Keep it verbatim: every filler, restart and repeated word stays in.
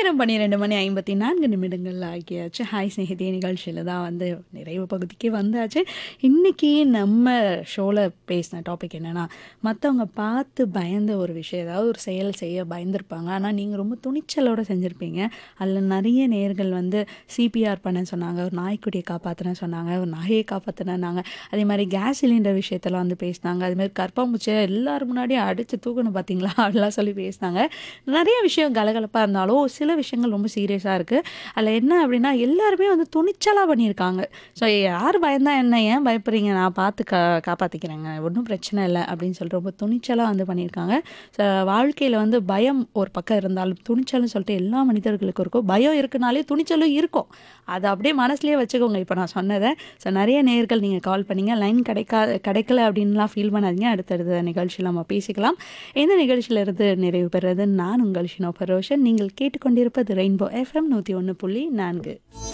நேரம் பன்னிரண்டு மணி ஐம்பத்தி நான்கு நிமிடங்கள் ஆகியாச்சு. ஹாய் ஸ்நேகிதியே நிகழ்ச்சியில் தான் வந்து நிறைவு பகுதிக்கே வந்தாச்சு. இன்றைக்கி நம்ம ஷோவில் பேசின டாபிக் என்னென்னா, மற்றவங்க பார்த்து பயந்த ஒரு விஷயம், ஏதாவது ஒரு செயல் செய்ய பயந்துருப்பாங்க. ஆனால் நீங்கள் ரொம்ப துணிச்சலோடு செஞ்சுருப்பீங்க. அதில் நிறைய நேயர்கள் வந்து சிபிஆர் பண்ண சொன்னாங்க, ஒரு நாய்க்குட்டியை காப்பாற்றின சொன்னாங்க, ஒரு நகையை காப்பாற்றினாங்க. அதே மாதிரி கேஸ் சிலிண்டர் விஷயத்தெல்லாம் வந்து பேசினாங்க. அதுமாதிரி கற்பாம்பூச்சியை எல்லாரும் முன்னாடியும் அடித்து தூக்கணும் பார்த்தீங்களா அப்படிலாம் சொல்லி பேசினாங்க. நிறைய விஷயம் கலகலப்பாக இருந்தாலும் சில விஷயங்கள் ரொம்ப சீரியஸாக இருக்குது. அதில் என்ன அப்படின்னா, எல்லாருமே வந்து துணிச்சலாக பண்ணியிருக்காங்க. ஸோ யார் பயந்தா என்ன, ஏன் பயப்படுறீங்க, நான் பார்த்து கா காப்பாற்றிக்கிறேங்க, ஒன்றும் பிரச்சனை இல்லை அப்படின்னு சொல்லிட்டு ரொம்ப துணிச்சலாக வந்து பண்ணியிருக்காங்க. ஸோ வாழ்க்கையில் வந்து பயம் ஒரு பக்கம் இருந்தாலும் துணிச்சல்னு சொல்லிட்டு எல்லா மனிதர்களுக்கும் இருக்கும். பயம் இருக்குனாலே துணிச்சலும் இருக்கும். அதை அப்படியே மனசுலேயே வச்சுக்கோங்க இப்போ நான் சொன்னதை. ஸோ நிறைய நேயர்கள் நீங்கள் கால் பண்ணீங்க, லைன் கிடைக்கா கிடைக்கல அப்படின்லாம் ஃபீல் பண்ணாதீங்க. அடுத்தடுத்த நிகழ்ச்சியில் நம்ம பேசிக்கலாம். இந்த நிகழ்ச்சியிலிருந்து நிறைவு பெறுறது நான் உங்கள் ஷினோ பரோஷன். நீங்கள் கேட்டுக்கொண்டிருப்பது ரெயின்போ எஃப்எம் நூற்றி ஒன்று புள்ளி நான்கு.